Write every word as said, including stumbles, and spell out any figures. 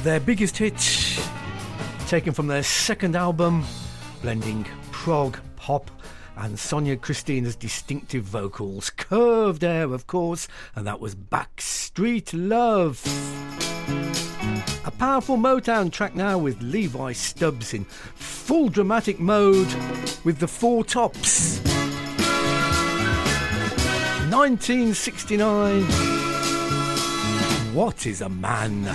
Their biggest hit, taken from their second album, blending prog, pop and Sonia Christina's distinctive vocals. Curved Air, of course, and that was Backstreet Love. A powerful Motown track now with Levi Stubbs in full dramatic mode with the Four Tops. nineteen sixty-nine. What is a man?